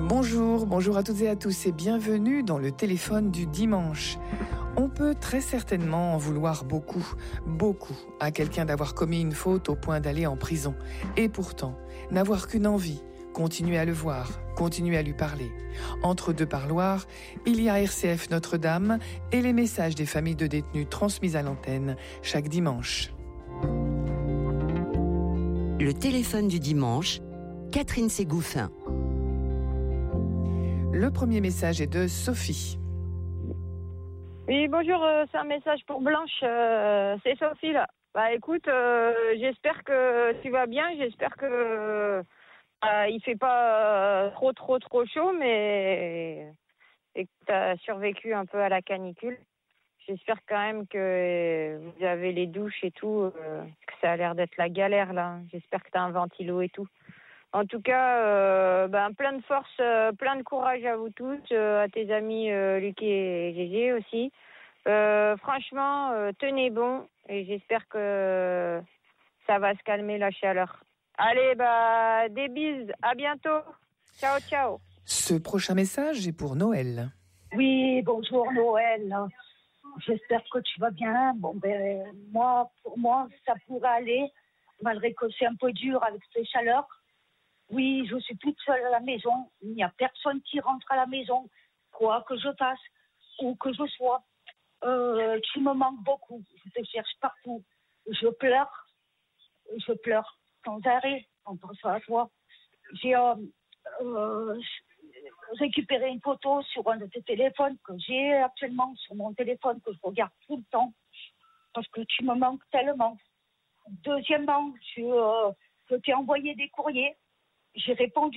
Bonjour à toutes et à tous et bienvenue dans le téléphone du dimanche. On peut très certainement en vouloir beaucoup à quelqu'un d'avoir commis une faute au point d'aller en prison. Et pourtant, n'avoir qu'une envie, continuer à le voir, continuer à lui parler. Entre deux parloirs, il y a RCF Notre-Dame et les messages des familles de détenus transmis à l'antenne chaque dimanche. Le téléphone du dimanche, Catherine Ségouffin. Le premier message est de Sophie. Oui, bonjour, c'est un message pour Blanche, c'est Sophie là. Bah écoute, j'espère que tu vas bien, j'espère que il fait pas trop chaud, mais et que tu as survécu un peu à la canicule. J'espère quand même que vous avez les douches et tout, que ça a l'air d'être la galère là. J'espère que tu as un ventilo et tout. En tout cas, plein de force, plein de courage à vous tous, à tes amis Luc et Gégé aussi. Franchement, tenez bon et j'espère que ça va se calmer la chaleur. Allez, des bises, à bientôt. Ciao. Ce prochain message est pour Noël. Oui, bonjour Noël. J'espère que tu vas bien. Pour moi, ça pourrait aller, malgré que c'est un peu dur avec ces chaleurs. Oui, je suis toute seule à la maison. Il n'y a personne qui rentre à la maison, quoi que je fasse, où que je sois. Tu me manques beaucoup. Je te cherche partout. Je pleure sans arrêt en pensant à toi. J'ai récupéré une photo sur un de tes téléphones que j'ai actuellement sur mon téléphone, que je regarde tout le temps, parce que tu me manques tellement. Deuxièmement, je t'ai envoyé des courriers. J'ai répondu